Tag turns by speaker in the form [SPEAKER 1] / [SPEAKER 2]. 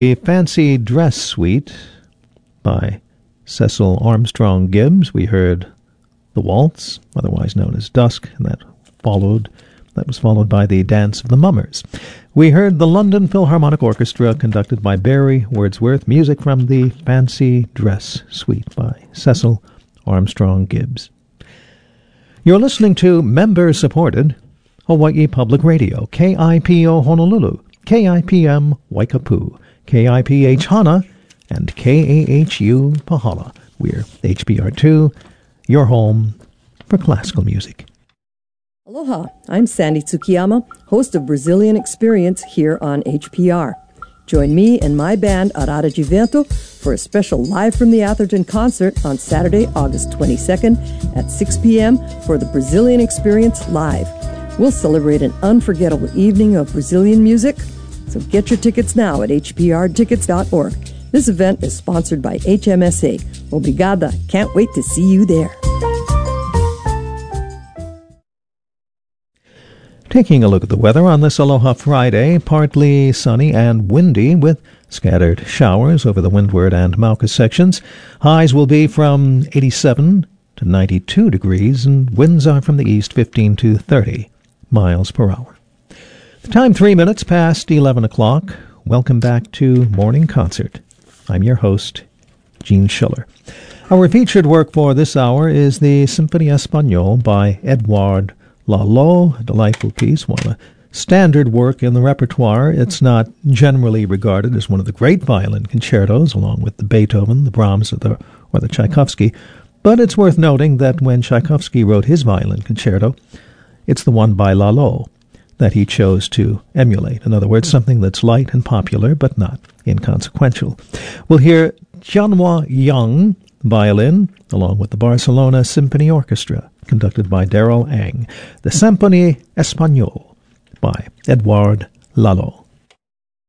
[SPEAKER 1] The Fancy Dress Suite by Cecil Armstrong Gibbs. We heard The Waltz, otherwise known as Dusk, and that was followed by The Dance of the Mummers. We heard the London Philharmonic Orchestra, conducted by Barry Wordsworth, music from the Fancy Dress Suite by Cecil Armstrong Gibbs. You're listening to member-supported Hawaii Public Radio, KIPO Honolulu, KIPM Waikapu, KIPH Hana, and KAHU Pahala. We're HPR2, your home for classical music.
[SPEAKER 2] Aloha, I'm Sandy Tsukiyama, host of Brazilian Experience here on HPR. Join me and my band Arara de Vento for a special Live from the Atherton concert on Saturday, August 22nd at 6 p.m. for the Brazilian Experience Live. We'll celebrate an unforgettable evening of Brazilian music, so get your tickets now at hprtickets.org. This event is sponsored by HMSA. Obrigada. Can't wait to see you there.
[SPEAKER 1] Taking a look at the weather on this Aloha Friday, partly sunny and windy with scattered showers over the Windward and Mauka sections. Highs will be from 87 to 92 degrees, and winds are from the east 15 to 30 miles per hour. The time 3 minutes past 11 o'clock. Welcome back to Morning Concert. I'm your host, Gene Schiller. Our featured work for this hour is the Symphonie Espagnole by Edouard Lalo, a delightful piece, while a standard work in the repertoire. It's not generally regarded as one of the great violin concertos, along with the Beethoven, the Brahms, or the Tchaikovsky, but it's worth noting that when Tchaikovsky wrote his violin concerto, it's the one by Lalo that he chose to emulate. In other words, something that's light and popular, but not inconsequential. We'll hear Jianhua Young violin, along with the Barcelona Symphony Orchestra, conducted by Daryl Ang. The Symphonie Espagnole by Edouard Lalo.